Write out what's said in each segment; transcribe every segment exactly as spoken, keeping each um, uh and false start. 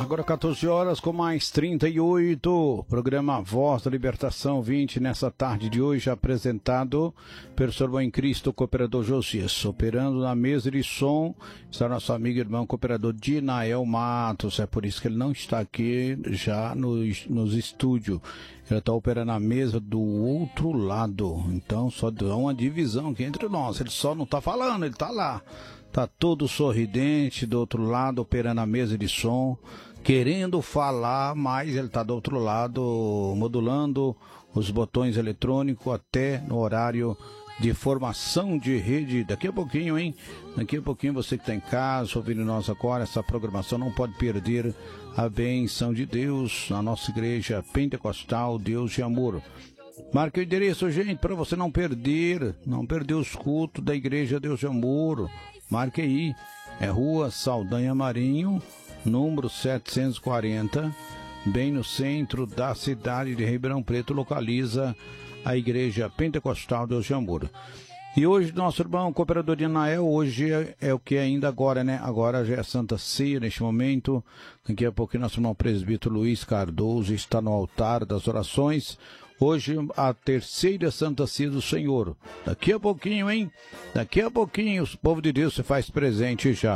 Agora quatorze horas com mais trinta e oito, programa Voz da Libertação vinte, nessa tarde de hoje, apresentado pelo Senhor em Cristo, o cooperador Josias. Operando na mesa de som está nosso amigo e irmão cooperador Dinael Matos, é por isso que ele não está aqui já nos, nos estúdios. Ele está operando a mesa do outro lado, então só dá uma divisão aqui entre nós, ele só não está falando, ele está lá. Tá todo sorridente do outro lado, operando a mesa de som, querendo falar, mas ele tá do outro lado, modulando os botões eletrônicos até no horário de formação de rede. Daqui a pouquinho, hein? Daqui a pouquinho, você que está em casa, ouvindo nós agora, essa programação não pode perder a bênção de Deus na nossa igreja pentecostal, Deus de Amor. Marque o endereço, gente, para você não perder, não perder os cultos da igreja Deus de Amor. Marque aí, é Rua Saldanha Marinho, número setecentos e quarenta, bem no centro da cidade de Ribeirão Preto, localiza a Igreja Pentecostal Deus de Amor. E hoje, nosso irmão cooperador de Anael, hoje é, é o que ainda agora, né? Agora já é Santa Ceia neste momento. Daqui a pouquinho, nosso irmão presbítero Luiz Cardoso está no altar das orações. Hoje, a terceira Santa Ceia do Senhor. Daqui a pouquinho, hein? Daqui a pouquinho, o povo de Deus se faz presente já.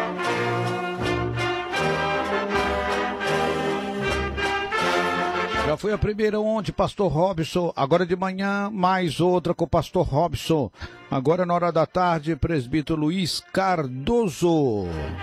Já foi a primeira ontem, pastor Robson. Agora de manhã, mais outra com o pastor Robson. Agora, na hora da tarde, presbítero Luiz Cardoso.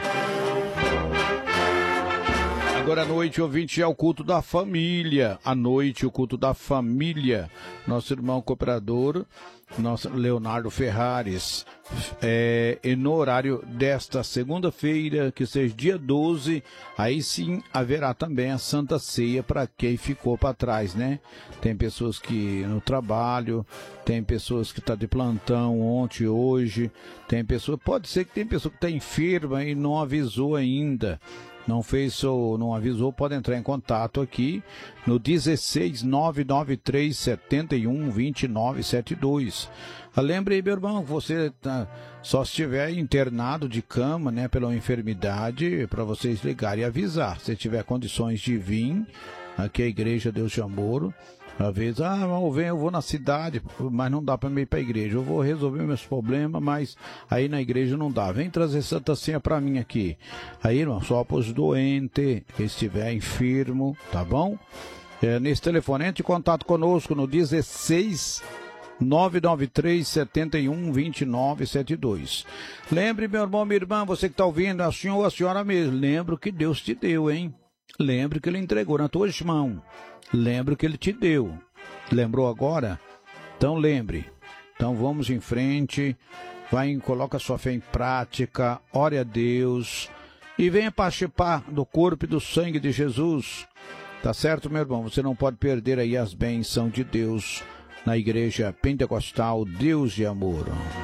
Agora à noite, ouvinte, é o culto da família. À noite, o culto da família. Nosso irmão cooperador, nosso Leonardo Ferrares. É, e no horário desta segunda-feira, que seja dia doze, aí sim haverá também a Santa Ceia para quem ficou para trás, né? Tem pessoas que no trabalho, tem pessoas que estão tá de plantão ontem, hoje, tem pessoa, pode ser que tem pessoa que está enferma e não avisou ainda. Não fez ou não avisou, pode entrar em contato aqui no dezesseis, nove nove três, sete um, dois nove sete dois. Lembre aí, meu irmão, que você tá, só se estiver internado de cama, né, pela enfermidade, para vocês ligarem e avisar. Se tiver condições de vir aqui à Igreja Deus de Amor, às vezes, ah, eu venho, eu vou na cidade, mas não dá para mim ir para a igreja. Eu vou resolver meus problemas, mas aí na igreja não dá. Vem trazer Santa Ceia para mim aqui. Aí, irmão, só para os doentes, que estiver enfermo, tá bom? É, nesse telefone, entre em contato conosco no dezesseis, nove nove três, sete um, dois nove sete dois. Lembre, meu irmão, minha irmã, você que está ouvindo, a senhora ou a senhora mesmo, lembre o que Deus te deu, hein? Lembre que Ele entregou na tua mão. Lembre que Ele te deu. Lembrou agora? Então lembre. Então vamos em frente. Vai, coloca a sua fé em prática. Ore a Deus. E venha participar do corpo e do sangue de Jesus. Tá certo, meu irmão? Você não pode perder aí as bênçãos de Deus na Igreja Pentecostal Deus de Amor.